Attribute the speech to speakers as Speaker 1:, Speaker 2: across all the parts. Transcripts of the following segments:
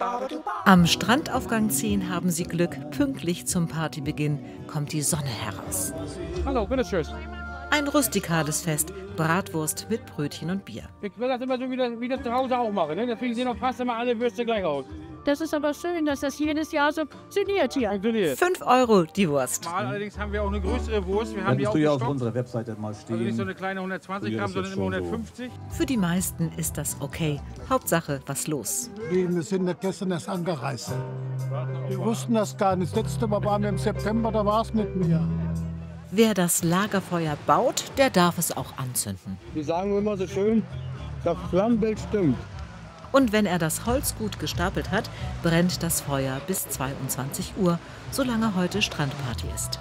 Speaker 1: Am Strandaufgang 10 haben sie Glück. Pünktlich zum Partybeginn kommt die Sonne heraus.
Speaker 2: Hallo, bitteschön.
Speaker 1: Ein rustikales Fest, Bratwurst mit Brötchen und Bier.
Speaker 2: Ich will das immer so wie das zu Hause auch machen. Ne? Deswegen sehen auch fast immer alle Würste gleich aus.
Speaker 3: Das ist aber schön, dass das jedes Jahr so funktioniert hier.
Speaker 2: Funktioniert.
Speaker 1: 5 € die Wurst.
Speaker 2: Mal allerdings haben wir auch eine größere Wurst. Wir haben
Speaker 4: Dann
Speaker 2: die
Speaker 4: musst
Speaker 2: auch
Speaker 4: du ja auf
Speaker 2: gestockt.
Speaker 4: unserer Webseite mal stehen.
Speaker 2: Also nicht so eine kleine 120 Gramm, sondern immer 150.
Speaker 1: Für die meisten ist das okay. Hauptsache, was los.
Speaker 5: Wir sind ja gestern erst angereist. Wir wussten das gar nicht. Das letzte Mal waren wir im September, da war es mit mir.
Speaker 1: Wer das Lagerfeuer baut, der darf es auch anzünden.
Speaker 2: Die sagen immer so schön, das Flammenbild stimmt.
Speaker 1: Und wenn er das Holz gut gestapelt hat, brennt das Feuer bis 22 Uhr, solange heute Strandparty ist.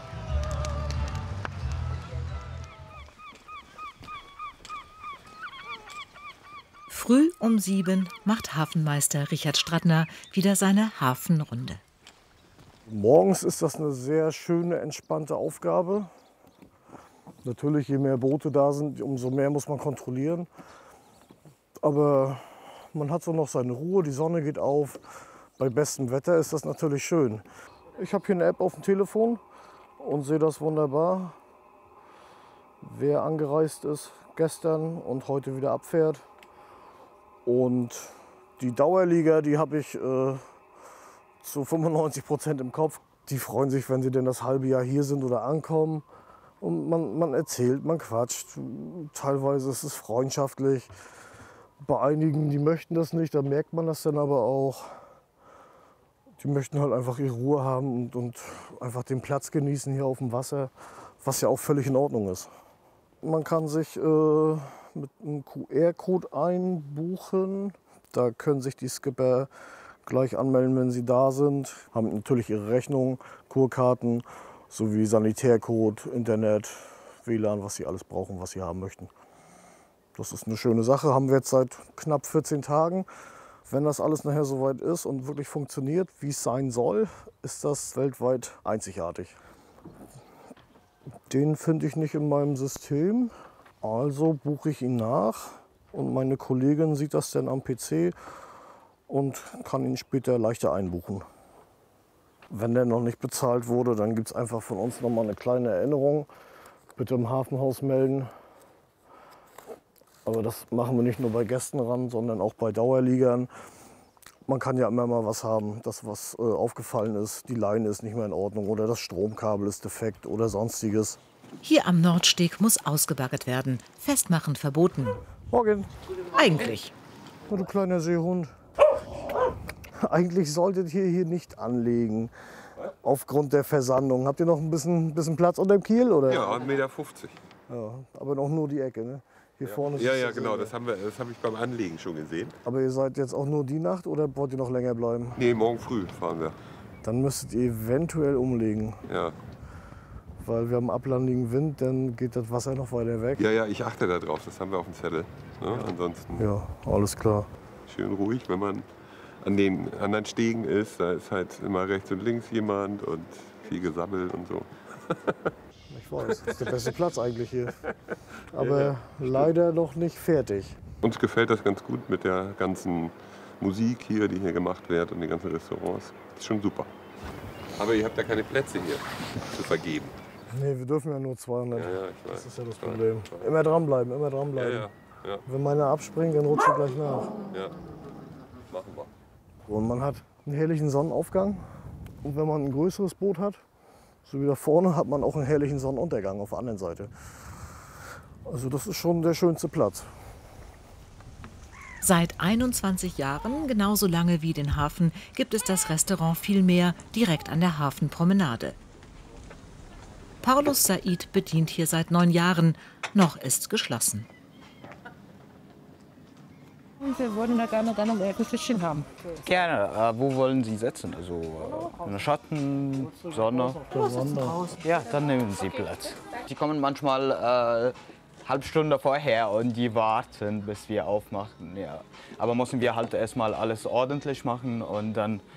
Speaker 1: Früh um 7 macht Hafenmeister Richard Strattner wieder seine Hafenrunde.
Speaker 6: Morgens ist das eine sehr schöne, entspannte Aufgabe. Natürlich, je mehr Boote da sind, umso mehr muss man kontrollieren. Aber man hat so noch seine Ruhe, die Sonne geht auf. Bei bestem Wetter ist das natürlich schön. Ich habe hier eine App auf dem Telefon und sehe das wunderbar, wer angereist ist gestern und heute wieder abfährt. Und die Dauerlieger, die habe ich zu 95% im Kopf. Die freuen sich, wenn sie denn das halbe Jahr hier sind oder ankommen. Und man erzählt, man quatscht. Teilweise ist es freundschaftlich. Bei einigen, die möchten das nicht, da merkt man das dann aber auch. Die möchten halt einfach ihre Ruhe haben und einfach den Platz genießen hier auf dem Wasser, was ja auch völlig in Ordnung ist. Man kann sich mit einem QR-Code einbuchen. Da können sich die Skipper gleich anmelden, wenn sie da sind. Haben natürlich ihre Rechnung, Kurkarten sowie Sanitärcode, Internet, WLAN, was sie alles brauchen, was sie haben möchten. Das ist eine schöne Sache, haben wir jetzt seit knapp 14 Tagen. Wenn das alles nachher soweit ist und wirklich funktioniert, wie es sein soll, ist das weltweit einzigartig. Den finde ich nicht in meinem System, also buche ich ihn nach und meine Kollegin sieht das dann am PC und kann ihn später leichter einbuchen. Wenn der noch nicht bezahlt wurde, dann gibt es einfach von uns noch mal eine kleine Erinnerung. Bitte im Hafenhaus melden. Aber das machen wir nicht nur bei Gästen ran, sondern auch bei Dauerliegern. Man kann ja immer mal was haben, das was aufgefallen ist, die Leine ist nicht mehr in Ordnung oder das Stromkabel ist defekt oder sonstiges.
Speaker 1: Hier am Nordsteg muss ausgebaggert werden. Festmachen verboten.
Speaker 6: Morgen.
Speaker 1: Eigentlich.
Speaker 6: Na, du kleiner Seehund. Eigentlich solltet ihr hier nicht anlegen, aufgrund der Versandung. Habt ihr noch ein bisschen Platz unter dem Kiel? Oder?
Speaker 7: Ja, 1,50 Meter.
Speaker 6: Ja, aber noch nur die Ecke, ne? Hier vorne ist
Speaker 7: Ja,
Speaker 6: es
Speaker 7: genau, das habe ich beim Anlegen schon gesehen.
Speaker 6: Aber ihr seid jetzt auch nur die Nacht oder wollt ihr noch länger bleiben?
Speaker 7: Nee, morgen früh fahren wir.
Speaker 6: Dann müsstet ihr eventuell umlegen.
Speaker 7: Ja.
Speaker 6: Weil wir haben ablandigen Wind, dann geht das Wasser noch weiter weg.
Speaker 7: Ja, ich achte da drauf, das haben wir auf dem Zettel. Ne?
Speaker 6: Ja.
Speaker 7: Ansonsten
Speaker 6: Ja, alles klar.
Speaker 7: schön ruhig, wenn man an den anderen Stegen ist, da ist halt immer rechts und links jemand und viel Gesammel und so.
Speaker 6: Ich weiß, das ist der beste Platz eigentlich hier. Aber leider noch nicht fertig.
Speaker 7: Uns gefällt das ganz gut mit der ganzen Musik hier, die hier gemacht wird und die ganzen Restaurants. Das ist schon super. Aber ihr habt ja keine Plätze hier zu vergeben.
Speaker 6: Nee, wir dürfen ja nur 200.
Speaker 7: Ja, ich weiß.
Speaker 6: Das ist ja das Problem. Immer dranbleiben, immer dranbleiben.
Speaker 7: Ja.
Speaker 6: Wenn meiner abspringt, dann rutscht er gleich nach.
Speaker 7: Ja, machen wir.
Speaker 6: Und man hat einen herrlichen Sonnenaufgang. Und wenn man ein größeres Boot hat, so wie da vorne, hat man auch einen herrlichen Sonnenuntergang auf der anderen Seite. Also das ist schon der schönste Platz.
Speaker 1: Seit 21 Jahren, genauso lange wie den Hafen, gibt es das Restaurant Vielmehr direkt an der Hafenpromenade. Paulus Said bedient hier seit 9 Jahren. Noch ist geschlossen.
Speaker 3: Wir würden da gerne dann ein Fischchen haben.
Speaker 8: Gerne. Wo wollen Sie setzen? Also in der Schatten, Sonne? Ja, dann nehmen Sie Platz. Die kommen manchmal halbe Stunde vorher und die warten, bis wir aufmachen. Ja. Aber müssen wir halt erstmal alles ordentlich machen und dann